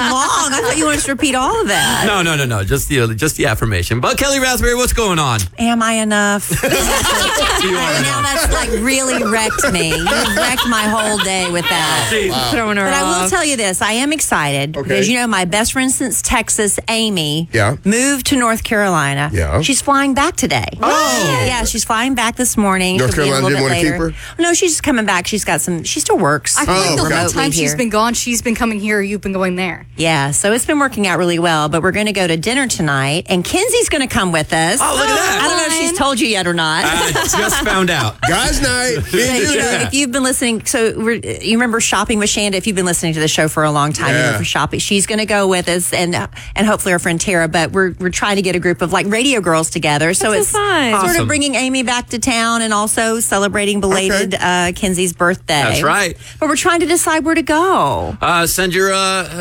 long. I thought you wanted us to repeat all of that. No. Just the affirmation. But Kelly Raspberry, what's going on? Am I enough? You are Now enough. that's like really wrecked me. You wrecked my whole day with that. Throwing her But I will off. tell you this, I am excited because my best friend since Texas, Amy, moved to North Carolina. Yeah. She's flying back today. Oh. Yeah, she's flying back this morning. North She'll be Carolina a didn't little want bit to keep later. her? No, she's just coming back. She still works. I feel like the whole remotely time she's here. been gone, she's been coming here, you've been going there. Yeah, so it's been working out really well, but we're going to go to dinner tonight, and Kenzie's going to come with us. Oh, look at that. I don't know if she's told you yet or not. I just found out. Guys' night. If you've been listening, you remember shopping with Shanda. If you've been listening to the show for a long time, you know, for shopping, she's going to go with us, and hopefully our friend Tara. But we're trying to get a group of like radio girls together. So That's it's so fun. sort Awesome. of bringing Amy back to town, and also celebrating belated Kenzie's birthday. That's right. But we're trying to decide where to go. Send your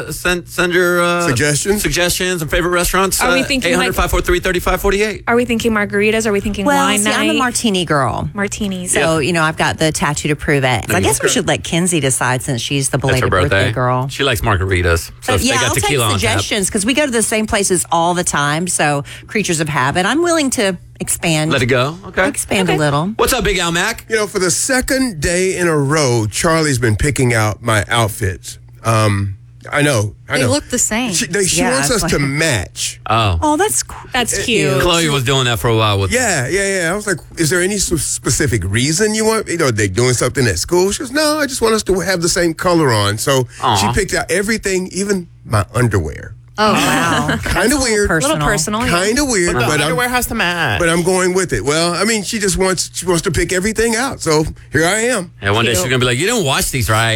suggestions and favorite restaurants. Are we thinking 800-543-3548. Are we thinking margaritas? Are we thinking Well, wine see, night? I'm a martini girl. Martinis. So, I've got the tattoo to prove it. So I guess we should let Kenzie decide since she's the That's her belated birthday. girl. She likes margaritas. So if they got I'll take tequila on tap. suggestions because we go to the same places all the time. So, creatures of habit. I'm willing to expand. Let it go. Okay. Expand a little. What's up, Big Al Mac? For the second day in a row, Charlie's been picking out my outfits. I know. They look the same. She wants us to match. Oh, that's cute. Chloe was doing that for a while with Yeah. I was like, is there any specific reason you want? Are they doing something at school? She goes, no, I just want us to have the same color on. So she picked out everything, even my underwear. Oh, wow. Kind of weird. A little personal. Kind of weird, But the but underwear has to match. but I'm going with it. Well, I mean, she wants to pick everything out. So here I am. And one day she's going to be like, you didn't watch these right.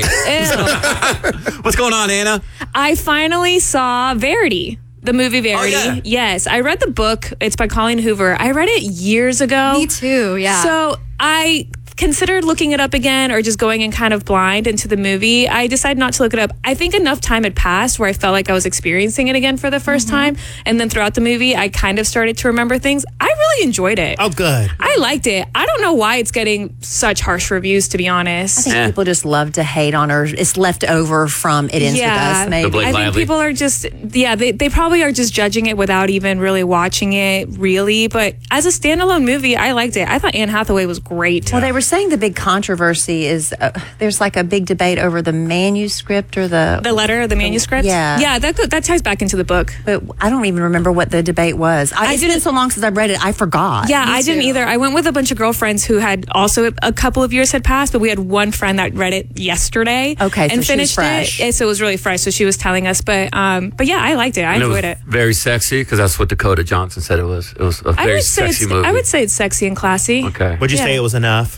What's going on, Anna? I finally saw Verity. The movie Verity. Oh, yeah. Yes. I read the book. It's by Colleen Hoover. I read it years ago. Me too, yeah. So I considered looking it up again or just going in kind of blind into the movie. I decided not to look it up. I think enough time had passed where I felt like I was experiencing it again for the first time. And then throughout the movie, I kind of started to remember things. I really enjoyed it. Oh, good. I liked it. I don't know why it's getting such harsh reviews, to be honest. I think people just love to hate on her. It's left over from It Ends With Us, maybe. Blake I think Lively. people are just, they probably are just judging it without even really watching it, really. But as a standalone movie, I liked it. I thought Anne Hathaway was great. Well, they were saying the big controversy is there's like a big debate over the manuscript or the letter, the manuscript. Yeah. That ties back into the book. But I don't even remember what the debate was. It's been so long since I read it, I forgot. Yeah, I didn't either. I went with a bunch of girlfriends who had also a couple of years had passed, but we had one friend that read it yesterday. Okay, so and she was finished fresh. it. So it was really fresh. So she was telling us, but yeah, I liked it. I And enjoyed it. Very sexy because that's what Dakota Johnson said it was. It was a very sexy movie. I would say it's sexy and classy. Okay. Would you say it was enough?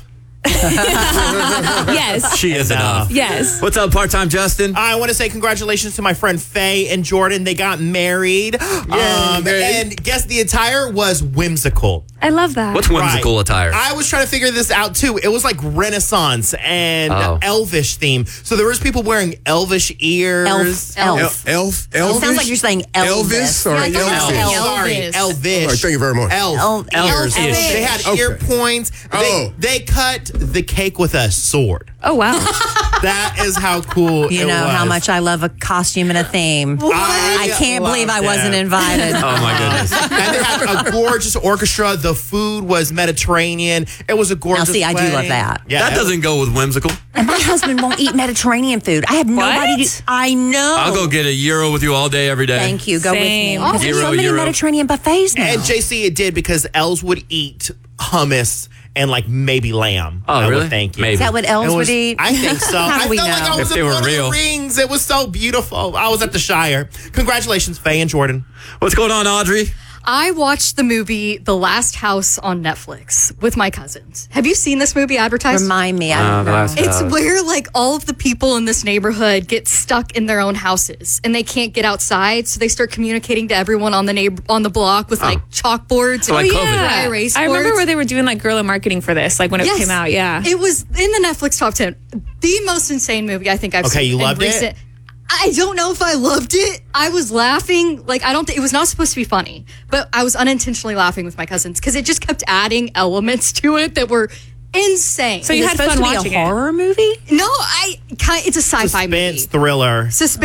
Yes. She is enough. Yes. What's up, part-time Justin? I want to say congratulations to my friend Faye and Jordan. They got married. And guess the attire was whimsical. I love that. What's whimsical attire? I was trying to figure this out too. It was like Renaissance and elvish theme. So there was people wearing elvish ears. Elf. Elf. It sounds like you're saying Elvis. Elvis or Yeah, I thought it was Elvis. Sorry, elvish. All right, thank you very much. Ears. They had ear points. They cut the cake with a sword. Oh, wow. That is how cool You it know was. how much I love a costume and a theme. I can't believe I wasn't invited. Oh, my goodness. And they had a gorgeous orchestra. The food was Mediterranean. It was a gorgeous Now, see, I do wedding. love that. Yeah, That doesn't go with whimsical. And my husband won't eat Mediterranean food. I have nobody What? to. I know. I'll go get a gyro with you all day, every day. Thank you. Go Same. with me. There's so many Gyro. Mediterranean buffets now. And JC, it did because Els would eat hummus and like maybe lamb. Oh, I would really? think. Maybe. Is that what Els It was- would eat? I think so. How do I we felt know? like I was If in they were Lord of real. the Rings. It was so beautiful. I was at the Shire. Congratulations, Faye and Jordan. What's going on, Audrey? I watched the movie The Last House on Netflix with my cousins. Have you seen this movie advertised? Remind me. I don't know. It's where like all of the people in this neighborhood get stuck in their own houses and they can't get outside, so they start communicating to everyone on the block with like chalkboards like and COVID. dry erase I remember boards. where they were doing like guerrilla marketing for this, like when it Yes. came out. Yeah. It was in the Netflix top 10. The most insane movie I think I've seen. Okay, you in loved it? recent- I don't know if I loved it. I was laughing. Like, I don't think it was not supposed to be funny, but I was unintentionally laughing with my cousins because it just kept adding elements to it that were insane. So you Is it had supposed fun to be watching a it. horror movie? no, it's a sci-fi movie. Suspense thriller. Suspense.